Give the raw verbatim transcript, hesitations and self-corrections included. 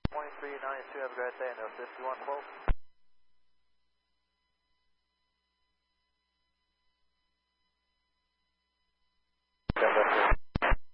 twenty-three ninety-two, have a great day, and fifty-one twelve.